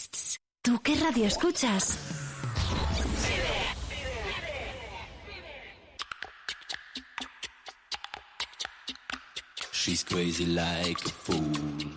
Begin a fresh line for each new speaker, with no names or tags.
¿Tú qué radio escuchas?
She's crazy like a fool.